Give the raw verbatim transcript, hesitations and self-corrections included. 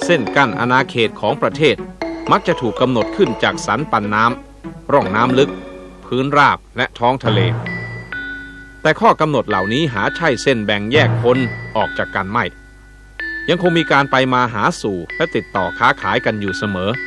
เส้นกั้นอาณาเขตของประเทศมักจะถูกกำหนดขึ้นจากสันปันน้ำร่องน้ำลึกพื้นราบและท้องทะเลแต่ข้อกำหนดเหล่านี้หาใช่เส้นแบ่งแยกคนออกจากกันไม่ยังคงมีการไปมาหาสู่และติดต่อค้าขายกันอยู่เสมอ